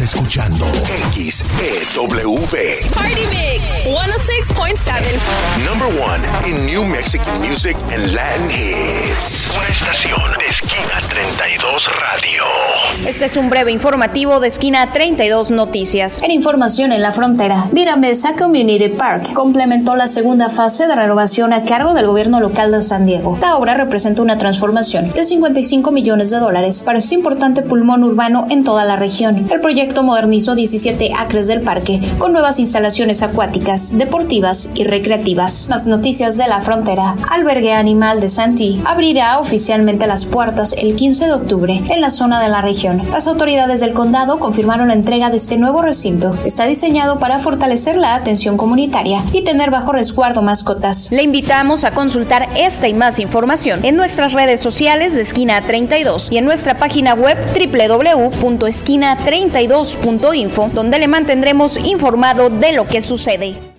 escuchando XEW Party Mix 106.7. Number 1 in New Mexican music and Latin hits. Una estación de Esquina 32 Radio. Este es un breve informativo de Esquina 32 Noticias. En información en la frontera, Vira Mesa Community Park complementó la segunda fase de renovación a cargo del gobierno local de San Diego. La obra representa una transformación de $55 millones para este importante pulmón urbano en toda la región. El proyecto modernizó 17 acres del parque con nuevas instalaciones acuáticas, deportivas y recreativas. Más noticias de la frontera. Albergue Animal de Santee abrirá oficialmente las puertas el 15 de octubre en la zona de la región. Las autoridades del condado confirmaron la entrega de este nuevo recinto. Está diseñado para fortalecer la atención comunitaria y tener bajo resguardo mascotas. Le invitamos a consultar esta y más información en nuestras redes sociales de Esquina 32 y en nuestra página web www.esquina32.info, donde le mantendremos informado de lo que sucede.